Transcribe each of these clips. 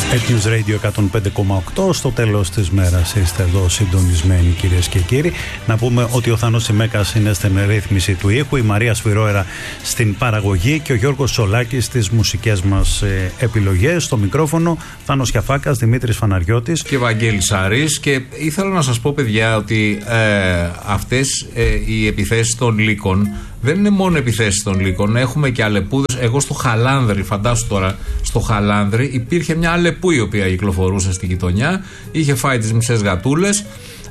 News Radio 105,8. Στο τέλος της μέρας είστε εδώ συντονισμένοι, κυρίες και κύριοι. Να πούμε ότι ο Θάνος Σιμέκας είναι στην ρύθμιση του ήχου, η Μαρία Σφυρόερα στην παραγωγή και ο Γιώργος Σολάκης στις μουσικές μας επιλογές. Στο μικρόφωνο Θάνος Κιαφάκας, Δημήτρης Φαναριώτης και Βαγγέλης Σάρης. Και ήθελα να σας πω, παιδιά, ότι αυτές οι επιθέσεις των λύκων δεν είναι μόνο επιθέσεις των λύκων. Έχουμε και αλεπούδες. Εγώ στο Χαλάνδρη, φαντάσου τώρα, στο Χαλάνδρη υπήρχε μια αλεπού η οποία κυκλοφορούσε στη γειτονιά, είχε φάει τις μισές γατούλες.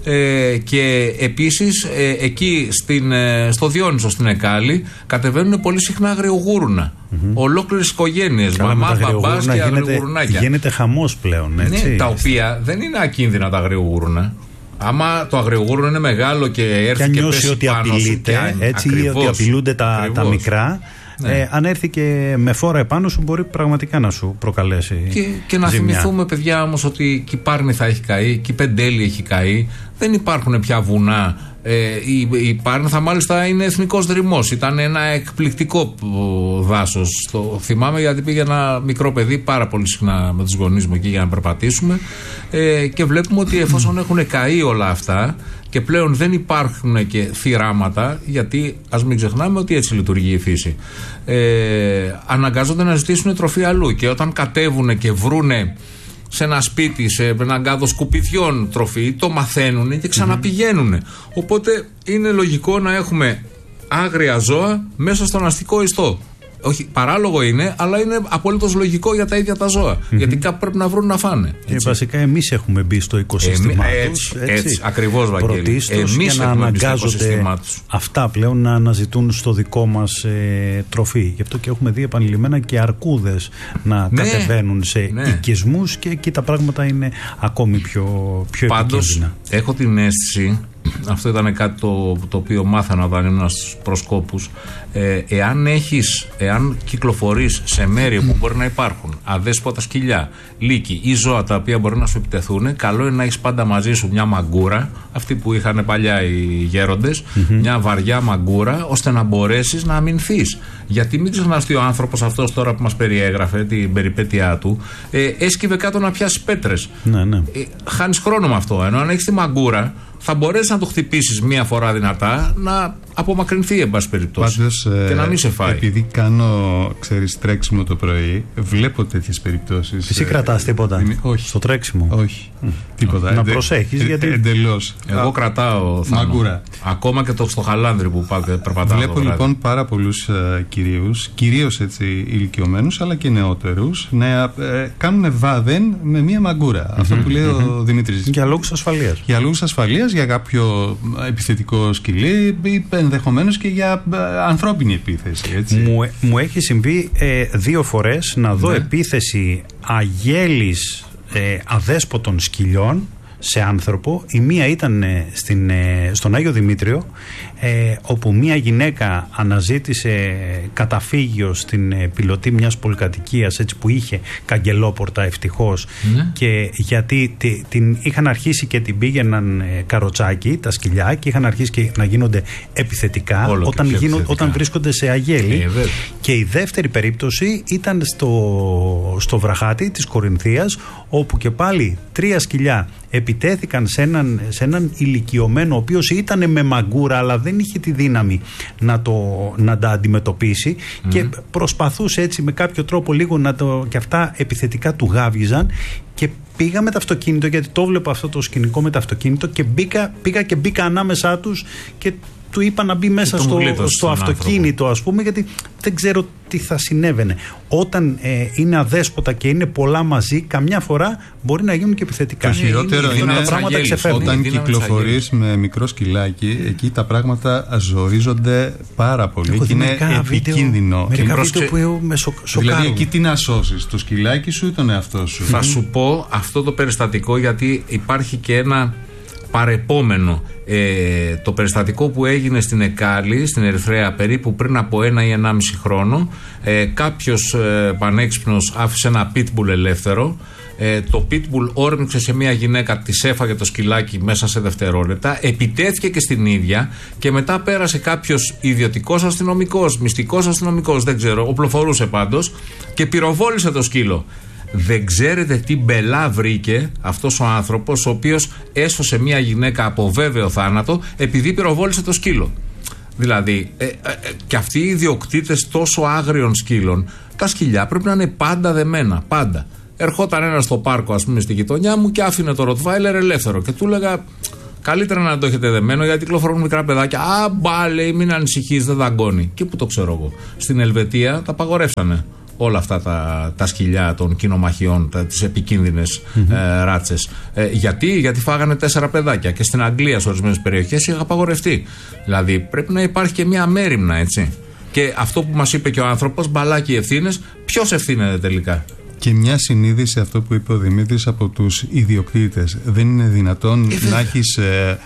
Και επίσης εκεί στο Διόνυσο, στην Εκάλη, κατεβαίνουν πολύ συχνά αγριογούρουνα. Ολόκληρες οικογένειες, μαμά, μπαμπάς και αγριογουρνάκια. Γίνεται χαμός πλέον, έτσι. Ναι, τα οποία δεν είναι ακίνδυνα τα αγριογούρουνα. Άμα το αγριογούρνο είναι μεγάλο και έρθει και πέσει ότι πάνω απειλείται, σου, έτσι, ή ότι απειλούνται τα μικρά. Ναι. Αν έρθει και με φόρα επάνω σου, μπορεί πραγματικά να σου προκαλέσει. Και να θυμηθούμε, παιδιά, όμως, ότι και η Πάρνη θα έχει καεί, και η Πεντέλη έχει καεί. Δεν υπάρχουν πια βουνά. Η Πάρνηθα μάλιστα είναι εθνικός δρυμός. Ήταν ένα εκπληκτικό δάσος. Το θυμάμαι γιατί πήγε ένα μικρό παιδί πάρα πολύ συχνά με τους γονείς μου εκεί για να περπατήσουμε. Και βλέπουμε ότι εφόσον έχουν καεί όλα αυτά και πλέον δεν υπάρχουν και θυράματα, γιατί ας μην ξεχνάμε ότι έτσι λειτουργεί η φύση, αναγκάζονται να ζητήσουν τροφή αλλού. Και όταν κατέβουν και βρούνε σε ένα σπίτι, σε έναν κάδο σκουπιδιών τροφή, το μαθαίνουν και ξαναπηγαίνουν. Οπότε είναι λογικό να έχουμε άγρια ζώα μέσα στον αστικό ιστό. Όχι, παράλογο είναι, αλλά είναι απολύτως λογικό για τα ίδια τα ζώα. Γιατί κάπου πρέπει να βρουν να φάνε. Βασικά εμείς έχουμε μπει στο οικοσύστημά τους. Έτσι, ακριβώς, Βαγγέλη. Εμείς έχουμε μπει στο οικοσύστημά τους. Αυτά πλέον να αναζητούν στο δικό μας τροφή. Γι' αυτό και έχουμε δει επανειλημμένα και αρκούδες να κατεβαίνουν σε οικισμούς, και εκεί τα πράγματα είναι ακόμη πιο επικίνδυνα. Πάντως, έχω την αίσθηση, αυτό ήταν κάτι το οποίο μάθανα όταν ήμουν στους προσκόπους, εάν κυκλοφορείς σε μέρη που μπορεί να υπάρχουν αδέσποτα σκυλιά, λύκοι ή ζώα τα οποία μπορεί να σου επιτεθούν, καλό είναι να έχεις πάντα μαζί σου μια μαγκούρα, αυτή που είχαν παλιά οι γέροντες, μια βαριά μαγκούρα, ώστε να μπορέσεις να αμυνθείς. Γιατί μην ξεχνάς ότι ο άνθρωπος αυτός τώρα που μας περιέγραφε την περιπέτειά του, έσκυβε κάτω να πιάσει πέτρες. Ναι. Χάνεις χρόνο με αυτό. Ενώ αν έχεις τη μαγκούρα, θα μπορέσεις να το χτυπήσεις μία φορά δυνατά, να απομακρυνθεί, εν πάση περιπτώσει. Πάντως, και να μην σε φάει. Επειδή κάνω, τρέξιμο το πρωί, βλέπω τέτοιες περιπτώσεις. Εσύ κρατάς τίποτα? Όχι. Στο τρέξιμο? Όχι. Τίποτα. Να προσέχεις, γιατί. Εντελώς. Εγώ κρατάω μαγκούρα. Ακόμα και στο Χαλάνδρι που περπατάω. Βλέπω λοιπόν πάρα πολλούς κυρίους, κυρίως έτσι ηλικιωμένους, αλλά και νεότερους, να κάνουν βάδεν με μία μαγκούρα. Αυτό που λέει ο Δημήτρης. Για λόγους ασφαλείας. Για λόγους ασφαλείας, για κάποιο επιθετικό σκυλί, ή ενδεχομένως και για ανθρώπινη επίθεση. Έτσι. Μου έχει συμβεί 2 φορές να δω επίθεση αγέλης αδέσποτων σκυλιών σε άνθρωπο. Η μία ήταν στον Άγιο Δημήτριο, όπου μία γυναίκα αναζήτησε καταφύγιο στην πιλωτή μιας πολυκατοικίας, έτσι, που είχε καγκελόπορτα, ευτυχώς, και γιατί την είχαν αρχίσει και την πήγαιναν καροτσάκι τα σκυλιά, και είχαν αρχίσει και να γίνονται επιθετικά όταν βρίσκονται σε αγέλη. Και η δεύτερη περίπτωση ήταν στο Βραχάτι της Κορινθίας, όπου και πάλι 3 σκυλιά επιτέθηκαν σε έναν ηλικιωμένο, ο οποίος ήταν με μαγκούρα αλλά δεν είχε τη δύναμη να τα αντιμετωπίσει, και προσπαθούσε έτσι με κάποιο τρόπο λίγο και αυτά επιθετικά του γάβγιζαν, και πήγα με το αυτοκίνητο, γιατί το βλέπω αυτό το σκηνικό με το αυτοκίνητο, και μπήκα ανάμεσά τους και του είπα να μπει μέσα στο αυτοκίνητο, ας πούμε, γιατί δεν ξέρω τι θα συνέβαινε. Όταν είναι αδέσποτα και είναι πολλά μαζί, καμιά φορά μπορεί να γίνουν και επιθετικά. Το χειρότερο είναι τα πράγματα ξεφεύγουν. Όταν κυκλοφορείς με μικρό σκυλάκι, εκεί τα πράγματα ζορίζονται πάρα πολύ και είναι επικίνδυνο. Μερικά βίντεο που με σοκάρουν. Δηλαδή εκεί τι να σώσεις, το σκυλάκι σου ή τον εαυτό σου? Θα σου πω αυτό το περιστατικό, γιατί υπάρχει και ένα παρεπόμενο. Το περιστατικό που έγινε στην Εκάλη, στην Ερυθρέα, περίπου πριν από 1 ή 1,5 χρόνο, κάποιος πανέξυπνος άφησε ένα pitbull ελεύθερο. Το pitbull όρμηξε σε μια γυναίκα, της έφαγε το σκυλάκι μέσα σε δευτερόλεπτα, επιτέθηκε και στην ίδια, και μετά πέρασε κάποιος ιδιωτικός αστυνομικός, μυστικός αστυνομικός, δεν ξέρω, οπλοφορούσε πάντως, και πυροβόλησε το σκύλο. Δεν ξέρετε τι μπελά βρήκε αυτός ο άνθρωπος, ο οποίος έσωσε μια γυναίκα από βέβαιο θάνατο επειδή πυροβόλησε το σκύλο. Δηλαδή, και αυτοί οι ιδιοκτήτες τόσο άγριων σκύλων, τα σκυλιά πρέπει να είναι πάντα δεμένα. Πάντα. Ερχόταν ένας στο πάρκο, ας πούμε, στη γειτονιά μου και άφηνε το Ροτβάιλερ ελεύθερο. Και του έλεγα, καλύτερα να το έχετε δεμένο, γιατί κυκλοφορούν μικρά παιδάκια. Α, μπα, λέει, μην ανησυχείς, δεν δαγκώνει. Και πού το ξέρω εγώ. Στην Ελβετία τα απαγορεύσανε όλα αυτά τα σκυλιά των κοινομαχιών, τις επικίνδυνες ράτσες. Γιατί φάγανε 4 παιδάκια. Και στην Αγγλία, σε ορισμένες περιοχές, είχε απαγορευτεί. Δηλαδή πρέπει να υπάρχει και μια μέριμνα, έτσι. Και αυτό που μας είπε και ο άνθρωπος, μπαλάκι ευθύνες, ποιος ευθύνεται τελικά? Και μια συνείδηση, αυτό που είπε ο Δημήτρης, από τους ιδιοκτήτες. Δεν είναι δυνατόν να έχεις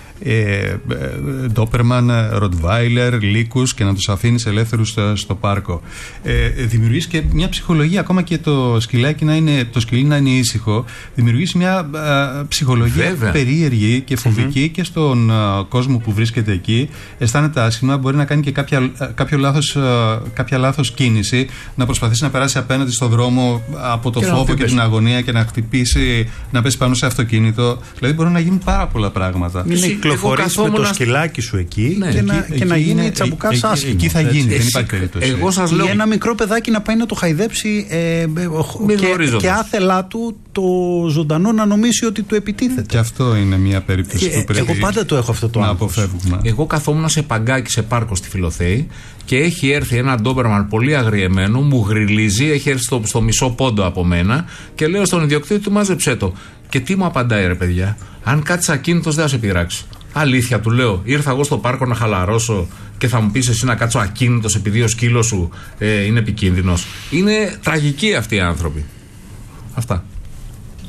ντόπερμαν, ροτβάιλερ, λύκους και να τους αφήνεις ελεύθερους στο πάρκο. Δημιουργείς και μια ψυχολογία, ακόμα και το σκυλί να είναι ήσυχο, δημιουργείς μια ψυχολογία περίεργη και φοβική και στον κόσμο που βρίσκεται εκεί. Αισθάνεται άσχημα, μπορεί να κάνει και κάποια λάθος κίνηση, να προσπαθήσει να περάσει απέναντι στον δρόμο από το φόβο και την αγωνία και να χτυπήσει, να πέσει πάνω σε αυτοκίνητο. Δηλαδή μπορεί να γίνουν πάρα πολλά πράγματα. Κυκλοφορείς με το σκυλάκι σου εκεί, ναι, και να γίνει τσαμπουκάς άσχημο. Εκεί θα γίνει, δεν υπάρχει περίπτωση. Εγώ σας λέω, ή ένα μικρό παιδάκι να πάει να το χαϊδέψει και άθελά του το ζωντανό να νομίσει ότι του επιτίθεται. Και αυτό είναι μια περίπτωση που πρέπει εγώ πάντα το έχω αυτό το να αποφεύγουμε. Εγώ καθόμουν σε παγκάκι σε πάρκο στη Φιλοθέη και έχει έρθει ένα ντόμπερμαν πολύ αγριεμένο, μου γριλίζει, έχει έρθει στο μισό πόντο από μένα και λέω στον ιδιοκτήτη του, μάζεψέ το. Και τι μου απαντάει, ρε παιδιά, αν κάτσεις ακίνητος δεν θα σε πειράξει. Αλήθεια, του λέω, ήρθα εγώ στο πάρκο να χαλαρώσω και θα μου πεις εσύ να κάτσω ακίνητος επειδή ο σκύλος σου είναι επικίνδυνος? Είναι τραγικοί αυτοί οι άνθρωποι. Αυτά.